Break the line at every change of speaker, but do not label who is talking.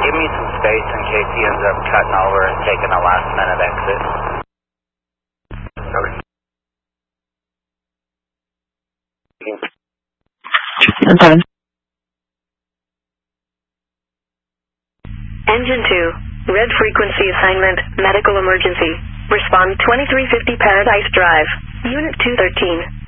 give me some space in case he ends up cutting over and taking a last-minute exit.
Okay.
Engine 2, red frequency assignment, medical emergency. Respond 2350 Paradise Drive, Unit 213.